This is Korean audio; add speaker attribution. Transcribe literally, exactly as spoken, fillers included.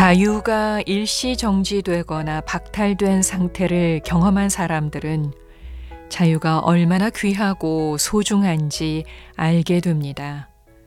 Speaker 1: 자유가 일시 정지되거나 박탈된 상태를 경험한 사람들은 자유가 얼마나 귀하고 소중한지 알게 됩니다.